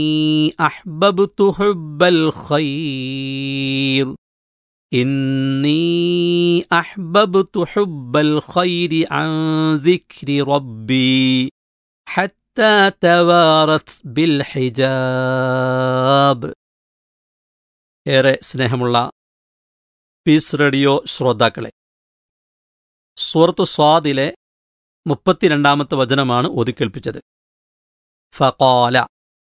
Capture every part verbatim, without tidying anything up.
അഹ്ബബ്തു ഹുബ്ബൽ ഖൈർ ഇന്നി അഹ്ബബ്തു ഹുബ്ബൽ ഖൈരി അൻ ദിക്രി റബ്ബി ഹത്താ തവാറത് ബിൽ ഹിജാബ്. ഏറെ സ്നേഹമുള്ള പീസ് റേഡിയോ ശ്രോതാക്കളെ, സൂറത്തു സ്വാദിലെ മുപ്പത്തിരണ്ടാമത്തെ വചനമാണ് ഓതിക്കേൾപ്പിച്ചത്. ഫഖാല,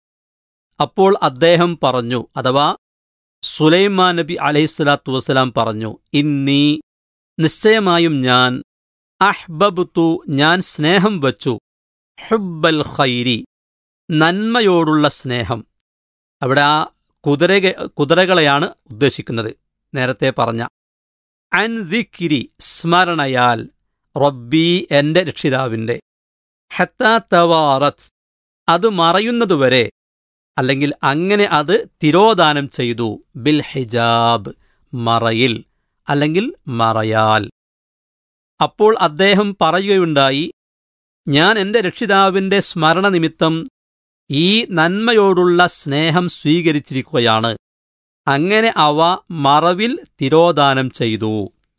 അപ്പോൾ അദ്ദേഹം പറഞ്ഞു, അഥവാ സുലൈമാൻ നബി അലൈഹിസ്സലാത്തു വസ്സലാം പറഞ്ഞു, ഇന്നി, നിശ്ചയമായും ഞാൻ, അഹ്ബബ്തു, ഞാൻ സ്നേഹം വച്ചു, ഹുബ്ബൽ ഖൈരി, നന്മയോടുള്ള സ്നേഹം. അവിടെ ആ കുതിര കുതിരകളെയാണ് ഉദ്ദേശിക്കുന്നത്, നേരത്തെ പറഞ്ഞ. അൻ ദിക്രി, സ്മരണയാൽ, റബ്ബി, എന്റെ രക്ഷിതാവിൻ്റെ, ഹത്താ തവാറത്ത്, അത് മറയുന്നതുവരെ, അല്ലെങ്കിൽ അങ്ങനെ അത് തിരോധാനം ചെയ്തു, ബിൽ ഹിജാബ്, മറയിൽ, അല്ലെങ്കിൽ മറയാൽ. അപ്പോൾ അദ്ദേഹം പറയുകയുണ്ടായി, ഞാൻ എന്റെ രക്ഷിതാവിന്റെ സ്മരണ നിമിത്തം ഈ നന്മയോടുള്ള സ്നേഹം സ്വീകരിച്ചിരിക്കുകയാണ്, അങ്ങനെ അവ മറവിൽ തിരോധാനം ചെയ്തു.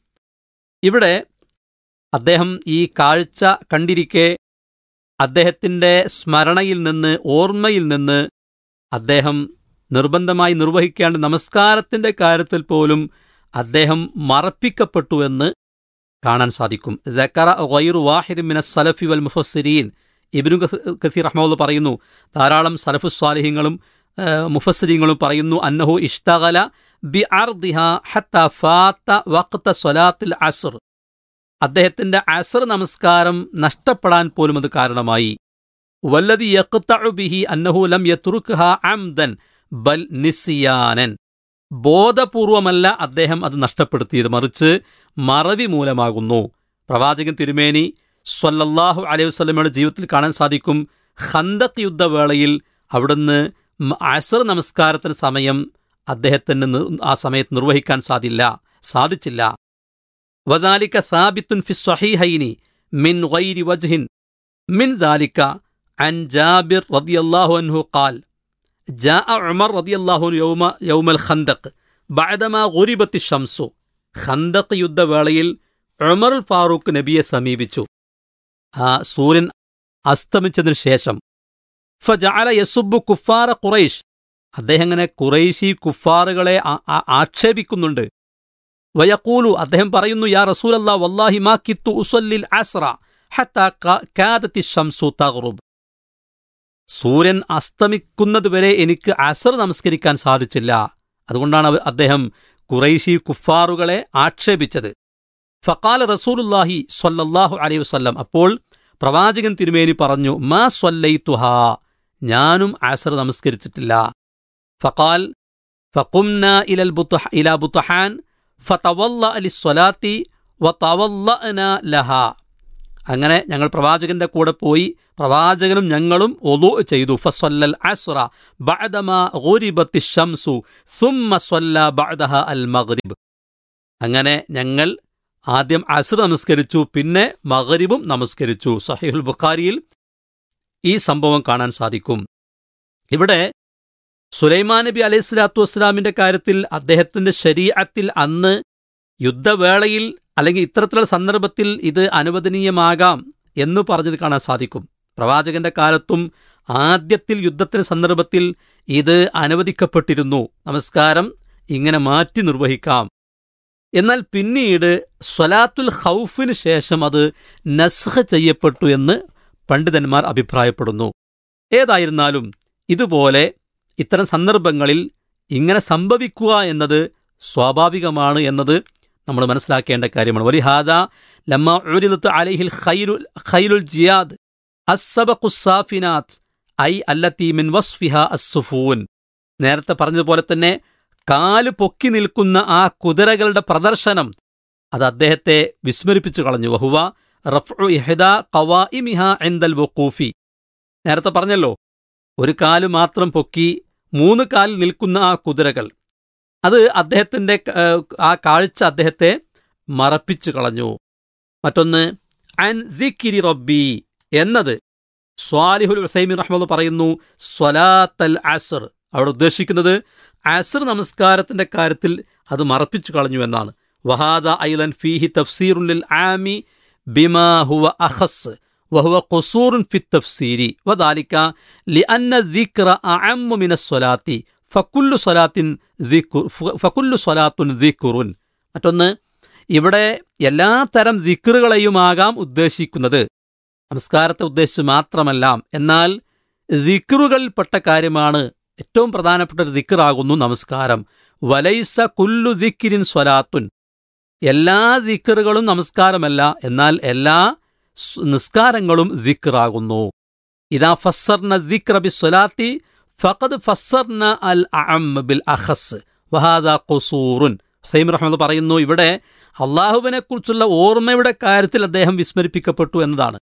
ഇവിടെ അദ്ദേഹം ഈ കാഴ്ച കണ്ടിരിക്കെ അദ്ദേഹത്തിൻ്റെ സ്മരണയിൽ നിന്ന്, ഓർമ്മയിൽ നിന്ന് അദ്ദേഹം നിർബന്ധമായി നിർവഹിക്കേണ്ട നമസ്കാരത്തിൻ്റെ കാര്യത്തിൽ പോലും അദ്ദേഹം മറപ്പിക്കപ്പെട്ടു എന്ന് കാണാൻ സാധിക്കും. ദക്കറ ഗൈറു വാഹിദ് മിന സലഫി വൽ മുഫസ്സിരീൻ, ഇബ്നു കസീർ റഹ്മത്തുള്ളാഹി പറയുന്നു, ധാരാളം സലഫുസ് സാലിഹീങ്ങളും മുഫസ്സിരീങ്ങളും പറയുന്നു, അന്നഹു ഇഷ്തഗല ബി അർദിഹ ഹത്താ ഫാത്ത വഖ്ത സ്വലാത്തിൽ അസ്ർ, അദ്ദേഹത്തിന്റെ അസ്ർ നമസ്കാരം നഷ്ടപ്പെടാൻ പോലും അത് കാരണമായി. വല്ലദി യഖ്തഉ ബിഹി അന്നഹു ലം യത്റുക്ഹ അംദൻ ബൽ നിസ്യാനൻ, ബോധപൂർവമല്ല അദ്ദേഹം അത് നഷ്ടപ്പെടുത്തിയത്, മറിച്ച് മറവി മൂലമാകുന്നു. പ്രവാചകൻ തിരുമേനി സ്വല്ലല്ലാഹു അലൈഹി വസല്ലമയുടെ ജീവിതത്തിൽ കാണാൻ സാധിക്കും, ഖന്ദഖ് യുദ്ധവേളയിൽ അവിടുന്ന് അസ്ർ നമസ്കാരത്തിന് സമയം അദ്ദേഹത്തിന് ആ സമയത്ത് നിർവഹിക്കാൻ സാധില്ല സാധിച്ചില്ല വദാലിക സാബിത്തുൻ ഫി സ്വഹീഹൈനി മിൻ ഗൈരി വജ്ഹിൻ മിൻ ദാലിക അൻ ജാബിർ റളിയല്ലാഹു അൻഹു ഖാൽ ജാഅ ഉമർ റളിയല്ലാഹു അൻഹു യൗമ യൗമൽ ഖന്ദഖ് ബഅദമാ ഗുരിബത്തി ശംസു. ഖന്ദഖ് യുദ്ധവേളയിൽ ഉമർ ഫാറൂഖ് നബിയെ സമീപിച്ചു, ആ സൂര്യൻ അസ്തമിച്ചതിനു ശേഷം. ഫജഅല യസുബ്ബു കുഫാറ ഖുറൈശ്, അദ്ദേഹം ഇങ്ങനെ ഖുറൈശി കുഫാറുകളെ ആക്ഷേപിക്കുന്നുണ്ട്. വയഖൂലു, അദ്ദേഹം പറയുന്നു, യാ റസൂലല്ലാഹ് വല്ലാഹി മാ കിത്തു ഉസല്ലിൽ അസ്റ ഹത്താ കാദത്തി ശംസു തഗ്റുബ്, സൂര്യൻ അസ്തമിക്കുന്നതുവരെ എനിക്ക് അസ്ർ നമസ്കരിക്കാൻ സാധിച്ചില്ല. അതുകൊണ്ടാണ് അദ്ദേഹം ഖുറൈശി കുഫാറുകളെ ആക്ഷേപിച്ചത്. ഫഖാല റസൂലുള്ളാഹി സ്വല്ലല്ലാഹു അലൈഹി വസല്ലം, അപ്പോൾ പ്രവാചകൻ തിരുമേനി പറഞ്ഞു, മാ സ്വല്ലൈതുഹാ, ഞാനും അസ്ർ നമസ്കരിച്ചിട്ടില്ല. ഫഖാൽ ഫഖുംനാ ഇലൽ ബുത്ഹ ഇലാ ബുത്ഹാൻ ഫതവല്ലഅ ലിസ്സലാത്തി വതവല്ലഅനാ ലഹാ, അങ്ങനെ ഞങ്ങൾ പ്രവാചകന്റെ കൂടെ പോയി, പ്രവാചകനും ഞങ്ങളും വുളൂ ചെയ്തു. ഫസ്വല്ലൽ അസ്റ ബഅദമാ ഗുരിബത്തി ശംസു സുമ്മ സ്വല്ല ബഅദഹ അൽ മഗ്രിബ്, അങ്ങനെ ഞങ്ങൾ ആദ്യം അസ്ർ നമസ്കരിച്ചു, പിന്നെ മഗ്രിബും നമസ്കരിച്ചു. സഹീഹുൽ ബുഖാരിയിൽ ഈ സംഭവം കാണാൻ സാധിക്കും. ഇവിടെ സുലൈമാൻ നബി അലൈഹി സ്വലാത്തു വസ്സലാമിന്റെ കാര്യത്തിൽ അദ്ദേഹത്തിന്റെ ശരീഅത്തിൽ അന്ന് യുദ്ധവേളയിൽ അല്ലെങ്കിൽ ഇത്തരത്തിലുള്ള സന്ദർഭത്തിൽ ഇത് അനുവദനീയമാകാം എന്ന് പറഞ്ഞത് കാണാൻ സാധിക്കും. പ്രവാചകന്റെ കാലത്തും ആദ്യത്തിൽ യുദ്ധത്തിന്റെ സന്ദർഭത്തിൽ ഇത് അനുവദിക്കപ്പെട്ടിരുന്നു, നമസ്കാരം ഇങ്ങനെ മാറ്റി നിർവഹിക്കാം. എന്നാൽ പിന്നീട് സ്വലാത്തുൽ ഖൗഫിന് ശേഷം അത് നസ്ഖ് ചെയ്യപ്പെട്ടു എന്ന് പണ്ഡിതന്മാർ അഭിപ്രായപ്പെടുന്നു. ഏതായിരുന്നാലും ഇതുപോലെ ഇത്തരം സന്ദർഭങ്ങളിൽ ഇങ്ങനെ സംഭവിക്കുക എന്നത് സ്വാഭാവികമാണ് എന്നത് നമ്മൾ മനസ്സിലാക്കേണ്ട കാര്യമാണ്. വലിഹാദ ലമ്മ ഉരിദത് അലൈഹിൽ ഖൈലുൽ ഖൈലുൽ ജിയാദ് അസ്സബഖുസ് സാഫിനാത്ത് ഐ അല്ലത്തി മിൻ വസ്ഫിഹാ അസ്സുഫൂൻ, നേരത്തെ പറഞ്ഞതുപോലെ തന്നെ കാല് പൊക്കി നിൽക്കുന്ന ആ കുതിരകളുടെ പ്രദർശനം അത് അദ്ദേഹത്തെ വിസ്മരിപ്പിച്ചു കളഞ്ഞു. വഹുവ റഫ്ഉ ഇഹ്ദാ ഖവാഇമിഹാ ഇൻദൽ വുഖൂഫി, നേരത്തെ പറഞ്ഞല്ലോ, ഒരു കാല് മാത്രം പൊക്കി മൂന്ന് കാലിൽ നിൽക്കുന്ന ആ കുതിരകൾ, അത് അദ്ദേഹത്തിന്റെ ആ കാഴ്ച അദ്ദേഹത്തെ മറപ്പിച്ചു കളഞ്ഞു. മറ്റൊന്ന് അൻ ദിക്രി റബ്ബി എന്നത് സ്വാലിഹുൽ ഉസൈമീൻ റഹ്മത്തുള്ളാഹി പറയുന്നു സ്വലാത്തൽ അസ്ർ, അവിടെ ഉദ്ദേശിക്കുന്നത് അസ്ർ നമസ്കാരത്തിന്റെ കാര്യത്തിൽ അത് മറപ്പിച്ചു കളഞ്ഞു എന്നാണ്. വഹാദ ഐലൻ ഫീഹി തഫ്സീറുൻ ലിൽ ആമി ബിമാ ഹുവ അഖസ് വഹുവ ഖുസൂറുൻ ഫി തഫ്സീരി വദാലിക ലിഅന്ന ദിക്റ അഅമ്മു മിനസ് സ്വലാത്തി ഫകുല്ലു സ്വലാത്തിൻ ദിക്ർ ഫകുല്ലു സ്വലാത്തുൻ ദിക്റുൻ. മറ്റൊന്ന്, ഇവിടെ എല്ലാ തരം ദിക്റുകളെയുമാകാം ഉദ്ദേശിക്കുന്നത്, നമസ്കാരത്തെ ഉദ്ദേശിച്ച് മാത്രമല്ല. എന്നാൽ ദിക്റുകളിൽപ്പെട്ട കാര്യമാണ് ഏറ്റവും പ്രധാനപ്പെട്ട ഒരു ദിക്റാകുന്നു നമസ്കാരം. വലൈസ കുല്ലു ദിക്രിൻ സ്വലാത്തുൻ, എല്ലാ ദിക്റുകളും നമസ്കാരമല്ല, എന്നാൽ എല്ലാ നിസ്കാരങ്ങളും ദിക്റാകുന്നു. ഇദാ ഫസ്സർന ദിക്റ ബിസ്സലാത്തി ഫഖദ് ഫസ്സർന അൽ അഅം ബിൽ അഖസ് വഹാദാ ഖുസൂറുൻ. സൈം റഹ്മത്ത് പറയുന്നു, ഇവിടെ അള്ളാഹുവിനെ കുറിച്ചുള്ള ഓർമ്മയുടെ കാര്യത്തിൽ അദ്ദേഹം വിസ്മരിപ്പിക്കപ്പെട്ടു എന്നതാണ്.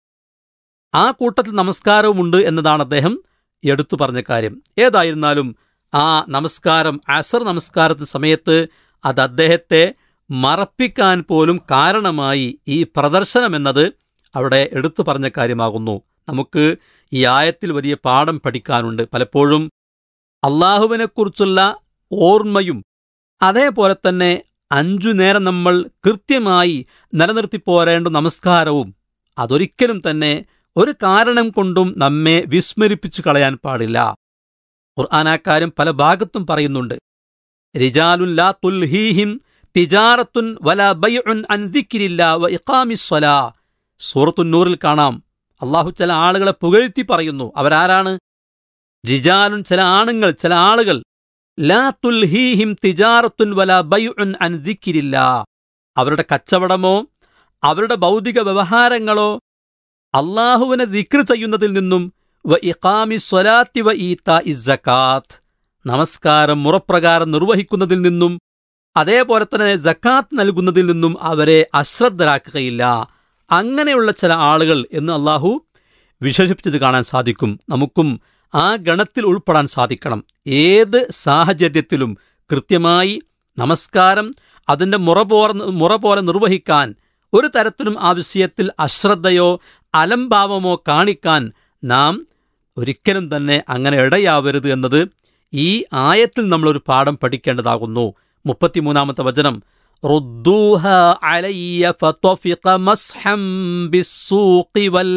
ആ കൂട്ടത്തിൽ നമസ്കാരവുമുണ്ട് എന്നതാണ് അദ്ദേഹം എടുത്തു പറഞ്ഞ കാര്യം. ഏതായിരുന്നാലും ആ നമസ്കാരം, അസർ നമസ്കാരത്തിന് സമയത്ത് അത് അദ്ദേഹത്തെ മറപ്പിക്കാൻ പോലും കാരണമായി ഈ പ്രദർശനം എന്നത് അവിടെ എടുത്തു പറഞ്ഞ കാര്യമാകുന്നു. നമുക്ക് ഈ ആയത്തിൽ വലിയ പാഠം പഠിക്കാനുണ്ട്. പലപ്പോഴും അള്ളാഹുവിനെക്കുറിച്ചുള്ള ഓർമ്മയും അതേപോലെ തന്നെ അഞ്ചു നേരം നമ്മൾ കൃത്യമായി നിലനിർത്തി പോരേണ്ട നമസ്കാരവും അതൊരിക്കലും തന്നെ ഒരു കാരണം കൊണ്ടും നമ്മെ വിസ്മരിപ്പിച്ചു കളയാൻ പാടില്ല. ഖുർആൻ ആ കാര്യം പല ഭാഗത്തും പറയുന്നുണ്ട്. റിജാലുൻ ലാ തുൽഹീഹിം തിജാറത്തുൻ വലാ ബൈഉൻ അൻ ദിക്രില്ലാ വ ഇഖാമിസ്സലാ. സൂറത്തുൻ നൂറിൽ കാണാം, അള്ളാഹു ചില ആളുകളെ പുകഴ്ത്തി പറയുന്നു. അവരാരാണ്? റിജാലുൻ, ചില ആണുങ്ങൾ, ചില ആളുകൾ. ലാ തുൽഹീഹിം തിജാറത്തുൻ വലാ ബൈഉൻ അൻ ദിക്രില്ലാ, അവരുടെ കച്ചവടമോ അവരുടെ ഭൗതിക വ്യവഹാരങ്ങളോ അള്ളാഹുവിനെ ദിക്ർ ചെയ്യുന്നതിൽ നിന്നും വ ഇഖാമിസ്സലാത്തി വ ഈതാഇസ് സകാത്ത്, നമസ്കാരം മുറപ്രകാരം നിർവഹിക്കുന്നതിൽ നിന്നും അതേപോലെ തന്നെ സക്കാത്ത് നൽകുന്നതിൽ നിന്നും അവരെ അശ്രദ്ധരാക്കുകയില്ല. അങ്ങനെയുള്ള ചില ആളുകൾ എന്ന് അള്ളാഹു വിശേഷിപ്പിച്ചത് കാണാൻ സാധിക്കും. നമുക്കും ആ ഗണത്തിൽ ഉൾപ്പെടാൻ സാധിക്കണം. ഏത് സാഹചര്യത്തിലും കൃത്യമായി നമസ്കാരം അതിൻ്റെ മുറ പോലെ മുറ പോലെ നിർവഹിക്കാൻ, ഒരു തരത്തിലും ആ വിഷയത്തിൽ അശ്രദ്ധയോ അലംഭാവമോ കാണിക്കാൻ നാം ഒരിക്കലും തന്നെ അങ്ങനെ ഇടയാവരുത് എന്നത് ഈ ആയത്തിൽ നമ്മളൊരു പാഠം പഠിക്കേണ്ടതാകുന്നു. മുപ്പത്തിമൂന്നാമത്തെ വചനം, റുദ്ദൂഹ അലയ്യ ഫത്വഫിഖ മസ്ഹം ബിസ്സൂഖി വൽ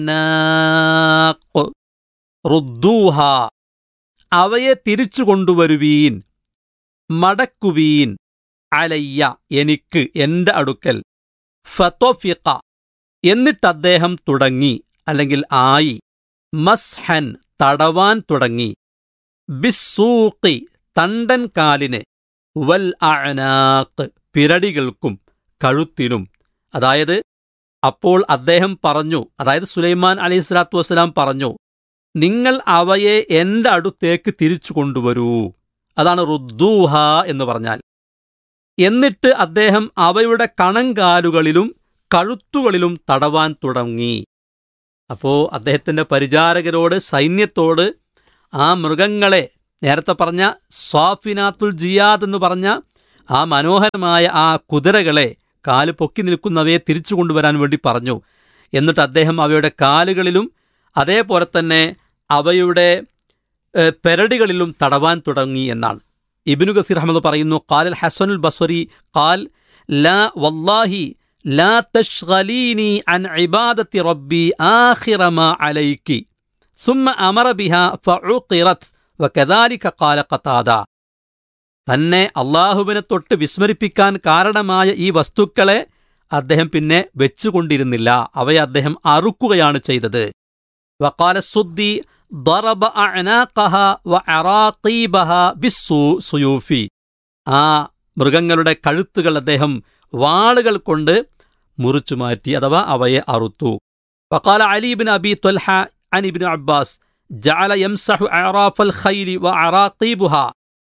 അഅനാഖ്. റുദ്ദൂഹ, അവയെ തിരിച്ചു കൊണ്ടുവരുവീൻ, മടക്കുവീൻ, അലയ്യ, എനിക്ക്, എന്റെ അടുക്കൽ, ഫത്വഫിഖ, എന്നിട്ട് അദ്ദേഹം തുടങ്ങി അല്ലെങ്കിൽ ആയി, മസ്ഹൻ, തടവാൻ തുടങ്ങി, ബിസ്സൂഖി, തണ്ടൻ കാലിന്, വൽ അഅനാഖ്, പിരടികൾക്കും കഴുത്തിനും. അതായത് അപ്പോൾ അദ്ദേഹം പറഞ്ഞു, അതായത് സുലൈമാൻ അലൈഹിസ്സലാത്തു വസ്സലാം പറഞ്ഞു, നിങ്ങൾ അവയെ എന്റെ അടുത്തേക്ക് തിരിച്ചു കൊണ്ടുവരൂ. അതാണ് റുദ്ദൂഹ എന്ന് പറഞ്ഞാൽ. എന്നിട്ട് അദ്ദേഹം അവയുടെ കണങ്കാലുകളിലും കഴുത്തുകളിലും തടവാൻ തുടങ്ങി. അപ്പോ അദ്ദേഹത്തിന്റെ പരിചാരകരോട്, സൈന്യത്തോട് ആ മൃഗങ്ങളെ, നേരത്തെ പറഞ്ഞ സ്വാഫിനാത്തുൽ ജിയാദ് എന്ന് പറഞ്ഞ ആ മനോഹരമായ ആ കുതിരകളെ, കാല് പൊക്കി നിൽക്കുന്നവയെ തിരിച്ചു കൊണ്ടുവരാൻ വേണ്ടി പറഞ്ഞു. എന്നിട്ട് അദ്ദേഹം അവയുടെ കാലുകളിലും അതേപോലെ തന്നെ അവയുടെ പെരടികളിലും തടവാൻ തുടങ്ങി എന്നാണ്. ഇബ്നു കസീർ റഹ്മത്തുള്ളാഹി പറയുന്നു, ഖാലൽ ഹസനുൽ ബസ്വരി ഖാൽ ലാ വല്ലാഹി ലാ തശ്ഗലീനി അൻ ഇബാദത്തി റബ്ബി ആഖിറ മാ അലൈകി സുമ്മ അമറ ബിഹാ ഫഉഖിറത് വകദാലിക ഖാല ഖതാദ. തന്നെ അള്ളാഹുവിനെ തൊട്ട് വിസ്മരിപ്പിക്കാൻ കാരണമായ ഈ വസ്തുക്കളെ അദ്ദേഹം പിന്നെ വെച്ചുകൊണ്ടിരുന്നില്ല, അവയെ അദ്ദേഹം അറുക്കുകയാണ് ചെയ്തത്. വഖാല സുദ്ദി ضرب أعناقها وعراقيبها بالسيوف. ആ മൃഗങ്ങളുടെ കഴുത്തുകൾ അദ്ദേഹം വാളുകൾ കൊണ്ട് മുറിച്ചു മാറ്റി, അഥവാ അവയെ അറുത്തു. وقال علي بن أبي طلحة عن ابن عباس جعل يمسح أعراف الخيل وعراقيبها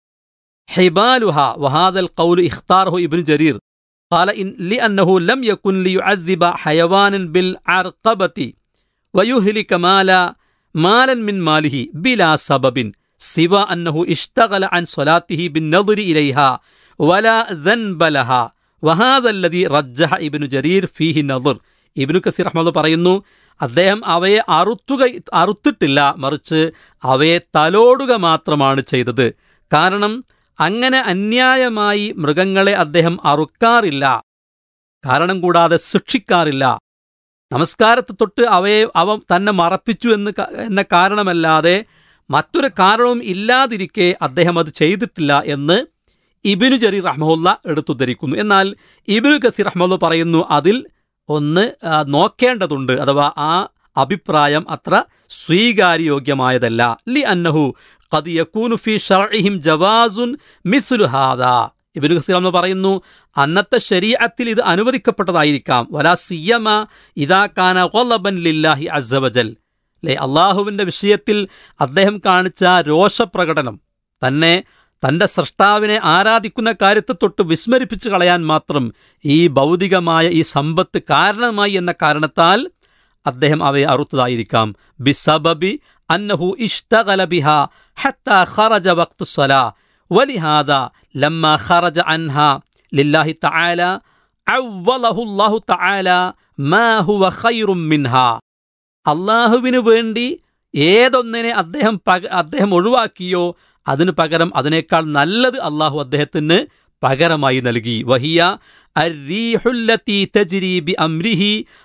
حبالها وهذا القول اختاره ابن جرير قال إن لأنه لم يكن ليعذب حيوان بالعرقبة ويهلك مالا مالا من ماله بلا سبب سوى أنه اشتغل عن صلاته بالنظر إليها ولا ذنب لها وهذا الذي رجح ابن جرير فيه نظر. ഇബ്നു കസീർ റഹ്മത്തുള്ളാഹി പറയുന്നു, അദ്ദേഹം അവയെ അറുത്തുക അറുത്തിട്ടില്ല, മറിച്ച് അവയെ തലോടുക മാത്രമാണ് ചെയ്തത്. കാരണം അങ്ങനെ അന്യായമായി മൃഗങ്ങളെ അദ്ദേഹം അറുക്കാറില്ല, കാരണം കൂടാതെ ശിക്ഷിക്കാറില്ല. നമസ്കാരത്തെ തൊട്ട് അവയെ അവ തന്നെ മറപ്പിച്ചു എന്ന് എന്ന കാരണമല്ലാതെ മറ്റൊരു കാരണവും ഇല്ലാതിരിക്കെ അദ്ദേഹം അത് ചെയ്തിട്ടില്ല എന്ന് ഇബ്നു ജരീർ റഹ്മഹുല്ല എടുത്തുദ്ധരിക്കുന്നു. എന്നാൽ ഇബ്നു കസീർ റഹ്മഹുല്ല പറയുന്നു, അതിൽ ഒന്ന് നോക്കേണ്ടതുണ്ട്, അഥവാ ആ അഭിപ്രായം അത്ര സ്വീകാര്യോഗ്യമായതല്ല. ലി അന്നഹു ഖദ് യകൂനു ഫീ ശർഇഹിം ജവാസുൻ മിസ്ലു ഹാദാ. ഇബ്നു കസീർ എന്ന് പറയുന്നു, അന്നത്തെ ശരീഅത്തിൽ ഇത് അനുവദിക്കപ്പെട്ടതായിരിക്കാം. വലാ സിയമ ഇദാ കാന ഖളബൻ ലില്ലാഹി അസ്സ വജൽ. അല്ലേ, അള്ളാഹുവിൻ്റെ വിഷയത്തിൽ അദ്ദേഹം കാണിച്ച രോഷപ്രകടനം തന്നെ തൻ്റെ സൃഷ്ടാവിനെ ആരാധിക്കുന്ന കാര്യത്തെ തൊട്ട് വിസ്മരിപ്പിച്ച് കളയാൻ മാത്രം ഈ ഭൗതികമായ ഈ സമ്പത്ത് കാരണമായി എന്ന കാരണത്താൽ അദ്ദേഹം അവയെ അറുത്തതായിരിക്കാം. ബിസബബി അന്നഹു ഇഷ്തഗല ബിഹാ ഹത്താ ഖറജ വഖ്തു സ്വലാ വലിഹാദാ ലമ്മാ ഖറജ അൻഹാ ലില്ലാഹി തആല അവ്വലഹു അല്ലാഹു തആല മാ ഹുവ ഖൈറും മിൻഹാ. അള്ളാഹുവിന് വേണ്ടി ഏതൊന്നിനെ അദ്ദേഹം പക അദ്ദേഹം ഒഴിവാക്കിയോ അതിനു പകരം അതിനേക്കാൾ നല്ലത് അള്ളാഹു അദ്ദേഹത്തിന് പകരമായി നൽകി. വഹിയ അർരീഹുല്ലത്തി തജ്രി ബിഅംരിഹി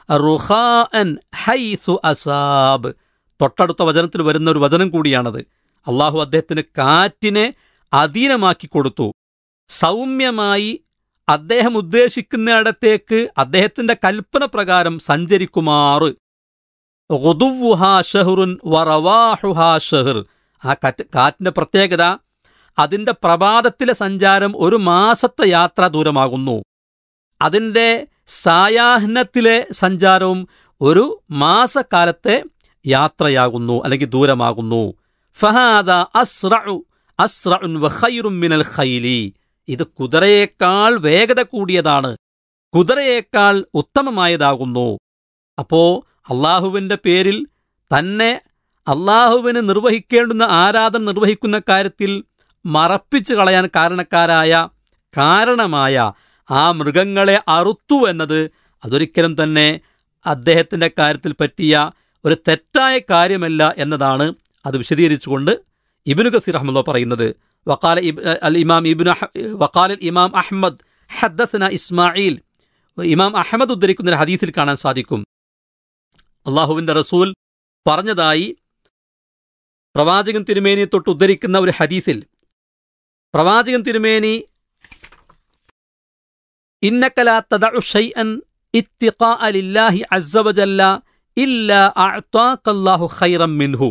റുഖാഅൻ ഹൈസു അസാബ്. തൊട്ടടുത്ത വചനത്തിൽ വരുന്ന ഒരു വചനം കൂടിയാണത്. അള്ളാഹു അദ്ദേഹത്തിന് കാറ്റിനെ അധീനമാക്കി കൊടുത്തു, സൗമ്യമായി അദ്ദേഹം ഉദ്ദേശിക്കുന്നിടത്തേക്ക് അദ്ദേഹത്തിന്റെ കൽപ്പന പ്രകാരം സഞ്ചരിക്കുമാറ്. ഗുദുവുഹാ ഷഹ്റുൻ വറവാഹുഹാ ഷഹ്ർ. ആ കാറ്റ് കാറ്റിന്റെ പ്രത്യേകത, അതിൻ്റെ പ്രഭാതത്തിലെ സഞ്ചാരം ഒരു മാസത്തെ യാത്ര ദൂരമാകുന്നു, അതിൻ്റെ സായാഹ്നത്തിലെ സഞ്ചാരവും ഒരു മാസക്കാലത്തെ യാത്രയാകുന്നു അല്ലെങ്കിൽ ദൂരമാകുന്നു. ഫഹാദ അസ്റഉ അസ്റഉൻ വഖൈറും മിനൽ ഖൈലി. ഇത് കുതിരയേക്കാൾ വേഗത കൂടിയതാണ്, കുതിരയേക്കാൾ ഉത്തമമായതാകുന്നു. അപ്പോ അള്ളാഹുവിൻ്റെ പേരിൽ തന്നെ അള്ളാഹുവിന് നിർവഹിക്കേണ്ടുന്ന ആരാധന നിർവഹിക്കുന്ന കാര്യത്തിൽ മറപ്പിച്ചു കളയാൻ കാരണക്കാരായ കാരണമായ ആ മൃഗങ്ങളെ അറുത്തു എന്നത് അതൊരിക്കലും തന്നെ അദ്ദേഹത്തിൻ്റെ കാര്യത്തിൽ പറ്റിയ ഒരു തെറ്റായ കാര്യമല്ല എന്നതാണ് അത് വിശദീകരിച്ചുകൊണ്ട് ഇബ്നു കസീർ റഹ്മത്തുള്ളാഹി പറയുന്നത്. വഖാല അൽ ഇമാം ഇബ്നു വഖാല ഇമാം അഹ്മദ് ഹദ്ദസന ഇസ്മായിൽ. ഇമാം അഹ്മദ് ഉദ്ധരിക്കുന്ന ഒരു ഹദീസിൽ കാണാൻ സാധിക്കും, അള്ളാഹുവിൻ്റെ റസൂൽ പറഞ്ഞതായി പ്രവാചകൻ തിരുമേനിയെ തൊട്ട് ഉദ്ധരിക്കുന്ന ഒരു ഹദീസിൽ പ്രവാചകൻ തിരുമേനി ഇന്നക ലാ തദഉ ശൈഅൻ ഇത്തിഖാഅ ലില്ലാഹി അസ്സ വജല്ല ഇല്ലാ അഅതാകല്ലാഹു ഖൈറൻ മിൻഹു.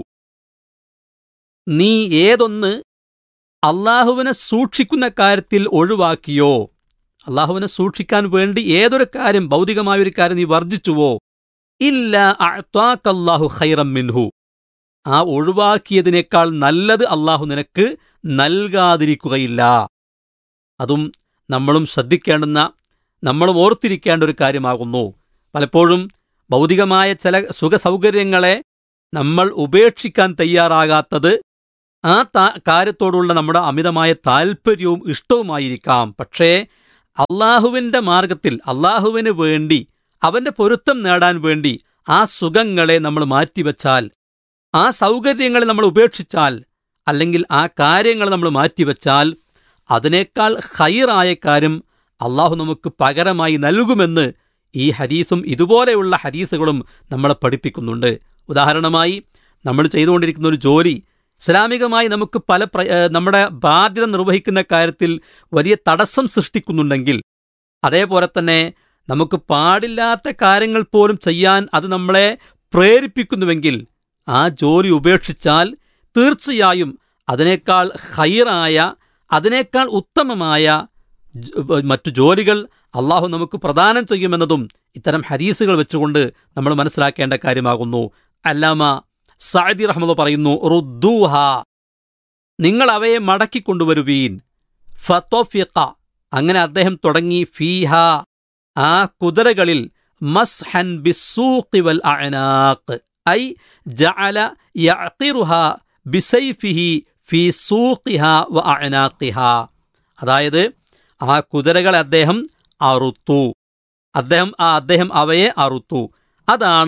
നീ ഏതൊന്ന് അള്ളാഹുവിനെ സൂക്ഷിക്കുന്ന കാര്യത്തിൽ ഒഴിവാക്കിയോ, അള്ളാഹുവിനെ സൂക്ഷിക്കാൻ വേണ്ടി ഏതൊരു കാര്യം ഭൗതികമായൊരു കാര്യം നീ വർജിച്ചുവോ, ഇല്ലാ അഅതാകല്ലാഹു ഖൈറൻ മിൻഹു, ആ ഒഴിവാക്കിയതിനേക്കാൾ നല്ലത് അള്ളാഹു നിനക്ക് നൽകാതിരിക്കുകയില്ല. അതും നമ്മളും ശ്രദ്ധിക്കേണ്ടുന്ന, നമ്മളും ഓർത്തിരിക്കേണ്ട ഒരു കാര്യമാകുന്നു. പലപ്പോഴും ഭൗതികമായ ചില സുഖസൗകര്യങ്ങളെ നമ്മൾ ഉപേക്ഷിക്കാൻ തയ്യാറാകാത്തത് ആ താ കാര്യത്തോടുള്ള നമ്മുടെ അമിതമായ താൽപ്പര്യവും ഇഷ്ടവുമായിരിക്കാം. പക്ഷേ അള്ളാഹുവിൻ്റെ മാർഗത്തിൽ അള്ളാഹുവിന് വേണ്ടി അവൻ്റെ പൊരുത്തം നേടാൻ വേണ്ടി ആ സുഖങ്ങളെ നമ്മൾ മാറ്റിവെച്ചാൽ, ആ സൗകര്യങ്ങളെ നമ്മൾ ഉപേക്ഷിച്ചാൽ, അല്ലെങ്കിൽ ആ കാര്യങ്ങൾ നമ്മൾ മാറ്റിവെച്ചാൽ അതിനേക്കാൾ ഖൈറായ കാര്യം അള്ളാഹു നമുക്ക് പകരമായി നൽകുമെന്ന് ഈ ഹദീസും ഇതുപോലെയുള്ള ഹദീസുകളും നമ്മളെ പഠിപ്പിക്കുന്നുണ്ട്. ഉദാഹരണമായി, നമ്മൾ ചെയ്തുകൊണ്ടിരിക്കുന്ന ഒരു ജോലി ഇസ്ലാമികമായി നമുക്ക് പല നമ്മുടെ ബാധ്യത നിർവഹിക്കുന്ന കാര്യത്തിൽ വലിയ തടസ്സം സൃഷ്ടിക്കുന്നുണ്ടെങ്കിൽ, അതേപോലെ തന്നെ നമുക്ക് പാടില്ലാത്ത കാര്യങ്ങൾ പോലും ചെയ്യാൻ അത് നമ്മളെ പ്രേരിപ്പിക്കുന്നുവെങ്കിൽ ആ ജോലി ഉപേക്ഷിച്ചാൽ തീർച്ചയായും അതിനേക്കാൾ ഖൈറായ, അതിനേക്കാൾ ഉത്തമമായ മറ്റു ജോലികൾ അള്ളാഹു നമുക്ക് പ്രദാനം ചെയ്യുമെന്നതും ഇത്തരം ഹദീസുകൾ വെച്ചുകൊണ്ട് നമ്മൾ മനസ്സിലാക്കേണ്ട കാര്യമാകുന്നു. അല്ലാമ സഅദി റഹ്മത്തുള്ളാഹി പറയുന്നു, റുദ്ദൂഹ, നിങ്ങൾ അവയെ മടക്കിക്കൊണ്ടുവരുവീൻ. ഫതഫിഖ, അങ്ങനെ അദ്ദേഹം തുടങ്ങി, ഫീഹ, ആ കുതിരകളിൽ, മസ്ഹൻ ബിസ്സൂഖി വൽ അഅനാഖ്, ഐ ജഅല യഅഖിറുഹ ബിസൈഫിഹി ഫീ സൂഖിഹ വ അഅനാഖിഹ. അതായത് ആ കുതിരകളെ അദ്ദേഹം അറുത്തു, അദ്ദേഹം ആ അദ്ദേഹം അവയെ അറുത്തു. അതാണ്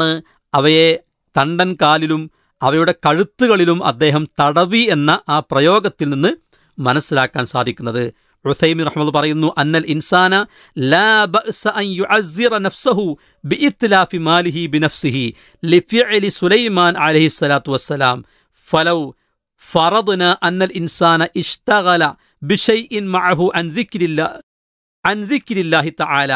അവയെ തണ്ടൻ കാലിലും അവയുടെ കഴുത്തുകളിലും അദ്ദേഹം തടവി എന്ന ആ പ്രയോഗത്തിൽ നിന്ന് മനസ്സിലാക്കാൻ സാധിക്കുന്നത്. ഉസൈമി റഹ്മത്തുള്ളാഹി പറയുന്നു, അന്നൽ ഇൻസാന ലാ ബഅസ അൻ യുഅസ്സിറ നഫ്സഹു ബിഇത്ലാഫി മാലിഹി ബിനഫ്സിഹി ലിഫിഅലി സുലൈമാൻ അലൈഹിസ്സലാത്തു വസ്സലാം ഫലൗ ഫറദ്ന അന്നൽ ഇൻസാന ഇഷ്തഗല ബിശൈഇൻ മഅഹു അൻ ദിക്രില്ലാഹി അൻ ദിക്രില്ലാഹി തആല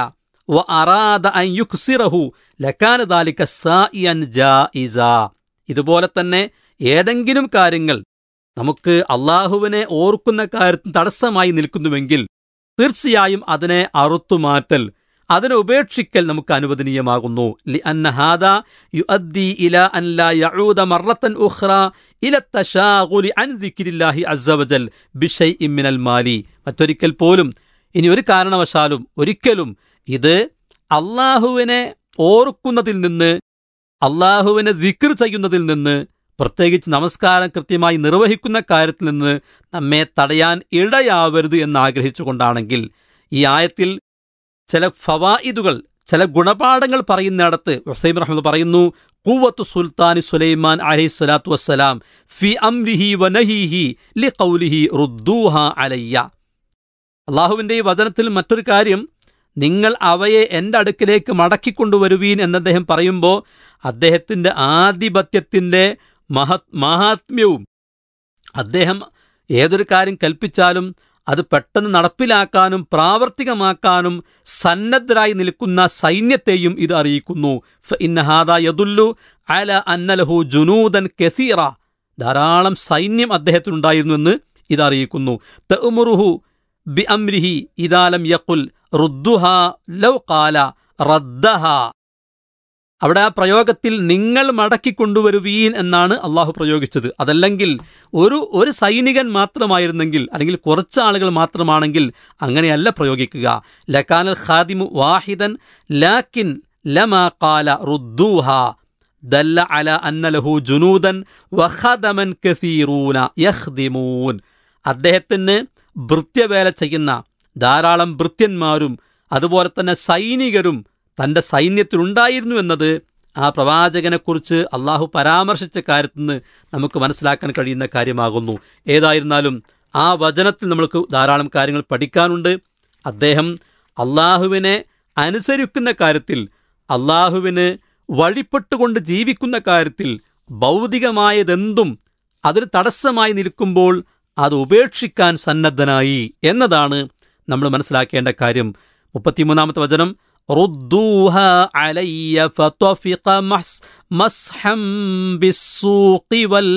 വഅറാദ അൻ യുക്സിറഹു ലകാന ദാലിക സായിഅൻ ജായിസ. ഇതുപോലെ തന്നെ ഏതെങ്കിലും കാര്യങ്ങൾ നമുക്ക് അള്ളാഹുവിനെ ഓർക്കുന്ന കാര്യത്തിൽ തടസ്സമായി നിൽക്കുന്നുവെങ്കിൽ തീർച്ചയായും അതിനെ അറുത്തുമാറ്റൽ, അതിനെ ഉപേക്ഷിക്കൽ നമുക്ക് അനുവദനീയമാകുന്നു. ലിഅന്ന ഹാദാ യുഅദ്ദി ഇലാ അൻ ലാ യഊദ മറത്തൻ ഉഖ്റ ഇല തശാഗുലി അൻ ദിക്രില്ലാഹി അസ്സ വജൽ ബിശൈഇൻ മിനൽ മാലി. മറ്റൊരിക്കൽ പോലും, ഇനി ഒരു കാരണവശാലും ഒരിക്കലും ഇത് അള്ളാഹുവിനെ ഓർക്കുന്നതിൽ നിന്ന്, അള്ളാഹുവിനെ ദിക്ർ ചെയ്യുന്നതിൽ നിന്ന്, പ്രത്യേകിച്ച് നമസ്കാരം കൃത്യമായി നിർവഹിക്കുന്ന കാര്യത്തിൽ നിന്ന് നമ്മെ തടയാൻ ഇടയാവരുത് എന്നാഗ്രഹിച്ചുകൊണ്ടാണെങ്കിൽ ഈ ആയത്തിൽ ചില ഫവായിദുകൾ, ചില ഗുണപാഠങ്ങൾ പറയുന്നിടത്ത് ഉസൈം റഹ്മത്തുള്ളാഹി പറയുന്നു, ഖുവ്വത്തു സുൽത്താനി സുലൈമാൻ അലൈഹിസ്സലാത്തു വസ്സലാം ഫി അംരിഹി വനഹിഹി ലിഖൗലിഹി റുദ്ദൂഹാ അലയ്യ. അള്ളാഹുവിൻ്റെ ഈ വചനത്തിൽ മറ്റൊരു കാര്യം, നിങ്ങൾ അവയെ എൻ്റെ അടുക്കിലേക്ക് മടക്കിക്കൊണ്ടുവരുവീൻ എന്നദ്ദേഹം പറയുമ്പോൾ അദ്ദേഹത്തിൻ്റെ ആധിപത്യത്തിൻ്റെ മഹത് മഹാത്മ്യവും, അദ്ദേഹം ഏതൊരു കാര്യം കൽപ്പിച്ചാലും അത് പെട്ടെന്ന് നടപ്പിലാക്കാനും പ്രാവർത്തികമാക്കാനും സന്നദ്ധരായി നിൽക്കുന്ന സൈന്യത്തെയും ഇത് അറിയിക്കുന്നു. ഫഇന്ന ഹാദാ യദുല്ലു അലാ അന്ന ലഹു ജുനൂദൻ കസീറ, ധാരാളം സൈന്യം അദ്ദേഹത്തിനുണ്ടായിരുന്നുവെന്ന് ഇത് അറിയിക്കുന്നു. തഅ്മുറുഹു ബി അംരിഹി ഇദാ ലം യഖുൽ റുദ്ദുഹാ ലൗ ഖാല റദ്ദഹാ. അവിടെ ആ പ്രയോഗത്തിൽ നിങ്ങൾ മടക്കിക്കൊണ്ടുവരുവീൻ എന്നാണ് അള്ളാഹു പ്രയോഗിച്ചത്. അതല്ലെങ്കിൽ ഒരു ഒരു സൈനികൻ മാത്രമായിരുന്നെങ്കിൽ, അല്ലെങ്കിൽ കുറച്ച് ആളുകൾ മാത്രമാണെങ്കിൽ അങ്ങനെയല്ല പ്രയോഗിക്കുക. ലകാനൽ ഖാദിമു വാഹിദൻ ലാക്കിൻ ലമാ ഖാല റുദ്ദൂഹ ദല്ല അല അന്ന ലഹു ജുനൂദൻ വഖദമൻ കസീറൂന യഖ്ദിമൂൻ. അദ്ദേഹത്തിന് ഭൃത്യവേല ചെയ്യുന്ന ധാരാളം ഭൃത്യന്മാരും അതുപോലെ തന്നെ സൈനികരും തൻ്റെ സൈന്യത്തിലുണ്ടായിരുന്നു എന്നത് ആ പ്രവാചകനെക്കുറിച്ച് അള്ളാഹു പരാമർശിച്ച കാര്യത്തിൽ നിന്ന് നമുക്ക് മനസ്സിലാക്കാൻ കഴിയുന്ന കാര്യമാകുന്നു. ഏതായിരുന്നാലും ആ വചനത്തിൽ നമുക്ക് ധാരാളം കാര്യങ്ങൾ പഠിക്കാനുണ്ട്. അദ്ദേഹം അള്ളാഹുവിനെ അനുസരിക്കുന്ന കാര്യത്തിൽ, അള്ളാഹുവിന് വഴിപ്പെട്ടുകൊണ്ട് ജീവിക്കുന്ന കാര്യത്തിൽ ഭൗതികമായതെന്തും അതിന് തടസ്സമായി നിൽക്കുമ്പോൾ അത് ഉപേക്ഷിക്കാൻ സന്നദ്ധനായി എന്നതാണ് നമ്മൾ മനസ്സിലാക്കേണ്ട കാര്യം. മുപ്പത്തിമൂന്നാമത്തെ വചനം, റുദ്ദൂഹാ അലയ്യ ഫതഫിഖ മസ്ഹം ബിസ്സൂഖി വൽ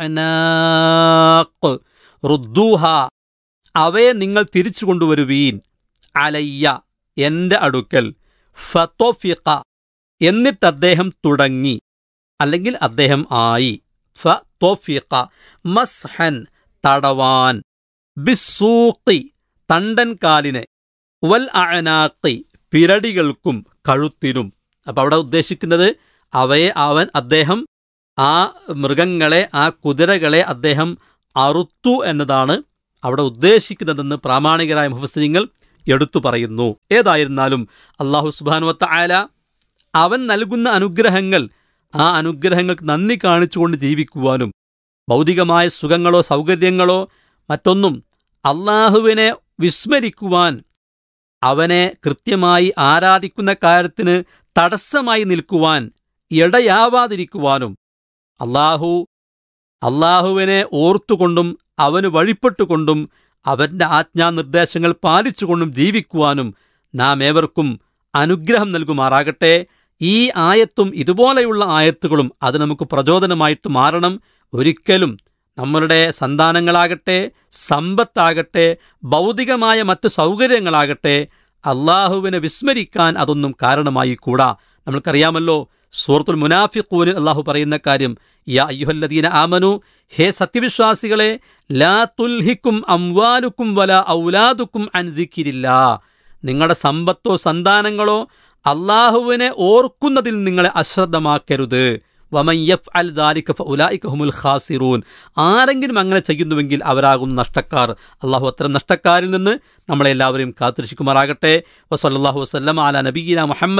അഅനാഖ്. റുദ്ദൂഹാ, അവയെ നിങ്ങൾ തിരിച്ചു കൊണ്ടുവരുവീൻ, അലയ്യ എൻ്റെ അടുക്കൽ, ഫതഫിഖ എന്നിട്ട് അദ്ദേഹം തുടങ്ങി, അല്ലെങ്കിൽ അദ്ദേഹം ആയി, ഫതഫിഖ മസ്ഹൻ തടവാൻ, ബിസ്സൂഖി തണ്ടൻ കാലിനെ, വൽ അഅനാഖി പിരടികൾക്കും കഴുത്തിനും. അപ്പം അവിടെ ഉദ്ദേശിക്കുന്നത് അവയെ അവൻ അദ്ദേഹം ആ മൃഗങ്ങളെ, ആ കുതിരകളെ അദ്ദേഹം അറുത്തു എന്നതാണ് അവിടെ ഉദ്ദേശിക്കുന്നതെന്ന് പ്രാമാണികരായ മുഫസ്സിരീങ്ങൾ എടുത്തു പറയുന്നു. ഏതായിരുന്നാലും അല്ലാഹു സുബ്ഹാനഹു വ തആല അവൻ നൽകുന്ന അനുഗ്രഹങ്ങൾ, ആ അനുഗ്രഹങ്ങൾക്ക് നന്ദി കാണിച്ചുകൊണ്ട് ജീവിക്കുവാനും ഭൗതികമായ സുഖങ്ങളോ സൗകര്യങ്ങളോ മറ്റൊന്നും അള്ളാഹുവിനെ വിസ്മരിക്കുവാൻ, അവനെ കൃത്യമായി ആരാധിക്കുന്ന കാര്യത്തിന് തടസ്സമായി നിൽക്കുവാൻ ഇടയാവാതിരിക്കുവാനും, അള്ളാഹു അള്ളാഹുവിനെ ഓർത്തുകൊണ്ടും അവന് വഴിപ്പെട്ടുകൊണ്ടും അവൻ്റെ ആജ്ഞാനിർദ്ദേശങ്ങൾ പാലിച്ചുകൊണ്ടും ജീവിക്കുവാനും നാം ഏവർക്കും അനുഗ്രഹം നൽകുമാറാകട്ടെ. ഈ ആയത്തും ഇതുപോലെയുള്ള ആയത്തുകളും അത് നമുക്ക് പ്രചോദനമായിട്ട് മാറണം. ഒരിക്കലും നമ്മളുടെ സന്താനങ്ങളാകട്ടെ, സമ്പത്താകട്ടെ, ഭൗതികമായ മറ്റു സൗകര്യങ്ങളാകട്ടെ, അള്ളാഹുവിനെ വിസ്മരിക്കാൻ അതൊന്നും കാരണമായി കൂടാ. നമ്മൾക്കറിയാമല്ലോ, സൂറത്തുൽ മുനാഫിഖൂനിൽ അള്ളാഹു പറയുന്ന കാര്യം, യാ അയ്യുഹല്ലദീന ആമനു, ഹേ സത്യവിശ്വാസികളെ, ലാ തുൽഹിക്കും അംവാലുക്കും വല ഔലാദുക്കും അൻ ദിക്രില്ലാ, നിങ്ങളുടെ സമ്പത്തോ സന്താനങ്ങളോ അള്ളാഹുവിനെ ഓർക്കുന്നതിൽ നിങ്ങളെ അശ്രദ്ധമാക്കരുത്. വമൻ യഫ്അൽ ദാലിക ഫഉലൈക ഹുമുൽ ഖാസിറൂൻ, ആരെങ്കിലും അങ്ങനെ ചെയ്യുന്നുവെങ്കിൽ അവരാകും നഷ്ടക്കാർ. അള്ളാഹു അത്തരം നഷ്ടക്കാരിൽ നിന്ന് നമ്മളെല്ലാവരെയും കാത്തുരക്ഷിക്കുമാറാകട്ടെ. വസല്ലല്ലാഹു വസല്ലമ അലാ നബിയിന മുഹമ്മദിൻ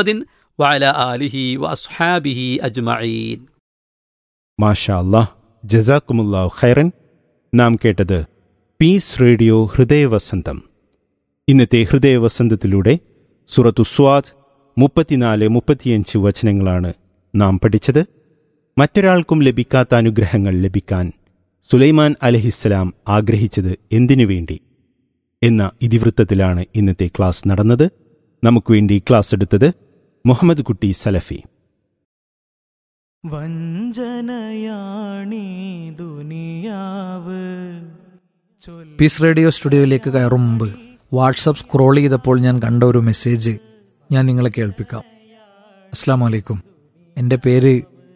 വഅലാ ആലിഹി വഅസ്ഹാബിഹി അജ്മഈൻ. മാഷാ അല്ലാഹ്, ജസാക്കുമുല്ലാഹു ഖൈറൻ. നാം കേട്ടത് പീസ് റേഡിയോ ഹൃദയവസന്തം. ഇന്നത്തെ ഹൃദയവസന്തത്തിലൂടെ സൂറത്തു സ്വാദ് മുപ്പത്തിനാല് മുപ്പത്തിയഞ്ച് വചനങ്ങളാണ് നാം പഠിച്ചത്. മറ്റൊരാൾക്കും ലഭിക്കാത്ത അനുഗ്രഹങ്ങൾ ലഭിക്കാൻ സുലൈമാൻ അലൈഹിസ്സലാം ആഗ്രഹിച്ചത് എന്തിനു വേണ്ടി എന്ന ഇതിവൃത്തത്തിലാണ് ഇന്നത്തെ ക്ലാസ് നടന്നത്. നമുക്ക് വേണ്ടി ക്ലാസ് എടുത്തത് മുഹമ്മദ് കുട്ടി സലഫി. വഞ്ചനയാണീ ദുനിയാവ്. പീസ് റേഡിയോ സ്റ്റുഡിയോയിലേക്ക് കയറും മുമ്പ് വാട്സപ്പ് സ്ക്രോൾ ചെയ്തപ്പോൾ ഞാൻ കണ്ട ഒരു മെസ്സേജ് ഞാൻ നിങ്ങളെ കേൾപ്പിക്കാം. അസ്സലാമു അലൈക്കും, എൻ്റെ പേര്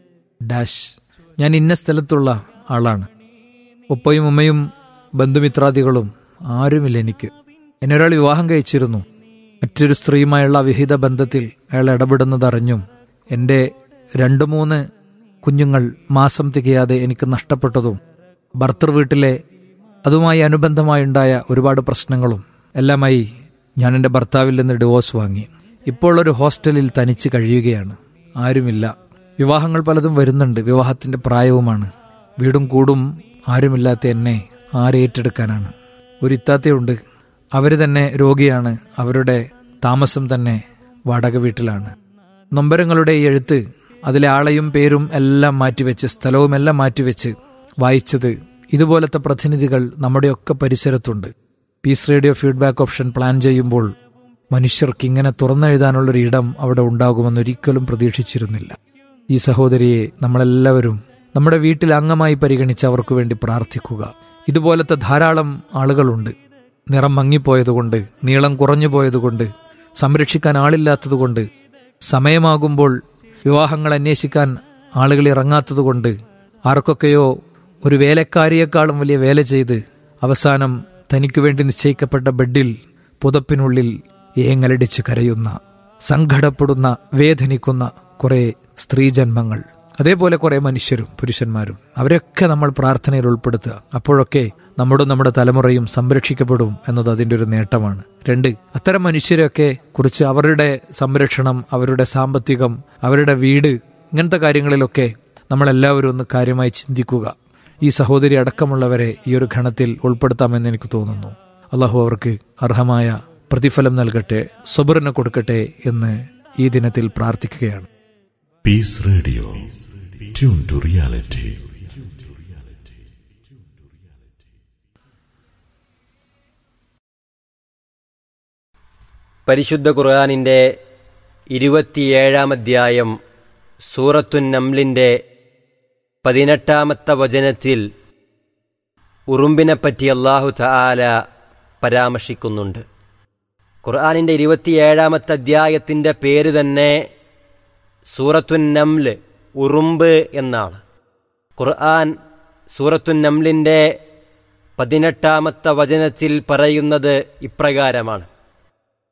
ഡാഷ്. ഞാൻ ഇന്ന സ്ഥലത്തുള്ള ആളാണ്. ഉപ്പയും ഉമ്മയും ബന്ധുമിത്രാദികളും ആരുമില്ല എനിക്ക്. എന്നെ ഒരാൾ വിവാഹം കഴിച്ചിരുന്നു. മറ്റൊരു സ്ത്രീയുമായുള്ള അവിഹിത ബന്ധത്തിൽ അയാൾ ഇടപെടുന്നതറിഞ്ഞും എൻ്റെ രണ്ടു മൂന്ന് കുഞ്ഞുങ്ങൾ മാസം തികയാതെ എനിക്ക് നഷ്ടപ്പെട്ടതും ഭർത്തൃ വീട്ടിലെ അതുമായി അനുബന്ധമായുണ്ടായ ഒരുപാട് പ്രശ്നങ്ങളും എല്ലാമായി ഞാൻ എൻ്റെ ഭർത്താവിൽ നിന്ന് ഡിവോഴ്സ് വാങ്ങി. ഇപ്പോൾ ഒരു ഹോസ്റ്റലിൽ തനിച്ച് കഴിയുകയാണ്. ആരുമില്ല. വിവാഹങ്ങൾ പലതും വരുന്നുണ്ട്. വിവാഹത്തിൻ്റെ പ്രായവുമാണ്. വീടും കൂടും ആരുമില്ലാത്ത എന്നെ ആരേറ്റെടുക്കാനാണ്. ഒരു ഇത്താത്തയുണ്ട്. അവർ തന്നെ രോഗിയാണ്. അവരുടെ താമസം തന്നെ വാടക വീട്ടിലാണ്. നൊമ്പരങ്ങളുടെ ഈ എഴുത്ത് അതിലെ ആളെയും പേരും എല്ലാം മാറ്റിവെച്ച് സ്ഥലവും എല്ലാം മാറ്റിവെച്ച് വായിച്ചത് ഇതുപോലത്തെ പ്രതിനിധികൾ നമ്മുടെയൊക്കെ പരിസരത്തുണ്ട്. Piece radio feedback option plan ചെയ്യുമ്പോൾ മനുഷ്യർക്ക് ഇങ്ങനെ തുറന്നെഴുതാനുള്ളൊരു ഇടം അവിടെ ഉണ്ടാകുമെന്നൊരിക്കലും പ്രതീക്ഷിച്ചിരുന്നില്ല. ഈ സഹോദരിയെ നമ്മളെല്ലാവരും നമ്മുടെ വീട്ടിൽ അംഗമായി പരിഗണിച്ച് അവർക്ക് വേണ്ടി പ്രാർത്ഥിക്കുക. ഇതുപോലത്തെ ധാരാളം ആളുകളുണ്ട്. നിറം മങ്ങിപ്പോയതുകൊണ്ട്, നീളം കുറഞ്ഞു പോയതുകൊണ്ട്, സംരക്ഷിക്കാൻ ആളില്ലാത്തതുകൊണ്ട്, സമയമാകുമ്പോൾ വിവാഹങ്ങൾ അന്വേഷിക്കാൻ ആളുകൾ ഇറങ്ങാത്തതുകൊണ്ട്, ആർക്കൊക്കെയോ ഒരു വേലക്കാരിയേക്കാളും വലിയ വേല ചെയ്ത് അവസാനം തനിക്കു വേണ്ടി നിശ്ചയിക്കപ്പെട്ട ബെഡിൽ പുതപ്പിനുള്ളിൽ ഏങ്ങലടിച്ച് കരയുന്ന, സങ്കടപ്പെടുന്ന, വേദനിക്കുന്ന കുറെ സ്ത്രീജന്മങ്ങൾ, അതേപോലെ കുറെ മനുഷ്യരും പുരുഷന്മാരും, അവരൊക്കെ നമ്മൾ പ്രാർത്ഥനയിൽ ഉൾപ്പെടുത്തുക. അപ്പോഴൊക്കെ നമ്മുടെ നമ്മുടെ തലമുറയും സംരക്ഷിക്കപ്പെടും എന്നത് അതിൻ്റെ ഒരു നേട്ടമാണ്. രണ്ട്, അത്തരം മനുഷ്യരെയൊക്കെ കുറിച്ച് അവരുടെ സംരക്ഷണം, അവരുടെ സാമ്പത്തികം, അവരുടെ വീട്, ഇങ്ങനത്തെ കാര്യങ്ങളിലൊക്കെ നമ്മളെല്ലാവരും ഒന്ന് കാര്യമായി ചിന്തിക്കുക. ഈ സഹോദരി അടക്കമുള്ളവരെ ഈ ഒരു ഘണത്തിൽ ഉൾപ്പെടുത്താമെന്ന് എനിക്ക് തോന്നുന്നു. അള്ളാഹു അവർക്ക് അർഹമായ പ്രതിഫലം നൽകട്ടെ, സബറിന് കൊടുക്കട്ടെ എന്ന് ഈ ദിനത്തിൽ പ്രാർത്ഥിക്കുകയാണ്. Piece radio, tune to reality. പരിശുദ്ധ ഖുർആനിൻ്റെ ഇരുപത്തിയേഴാം അധ്യായം സൂറത്തുൻ നംലിൻ്റെ പതിനെട്ടാമത്തെ വചനത്തിൽ ഉറുമ്പിനെപ്പറ്റി അല്ലാഹു തആല പരാമർശിക്കുന്നുണ്ട്. ഖുർആനിൻ്റെ ഇരുപത്തിയേഴാമത്തെ അധ്യായത്തിൻ്റെ പേര് തന്നെ സൂറത്തുൻ നംല്, ഉറുമ്പ് എന്നാണ്. ഖുർആൻ സൂറത്തുൻ നംലിൻ്റെ പതിനെട്ടാമത്തെ വചനത്തിൽ പറയുന്നത് ഇപ്രകാരമാണ്: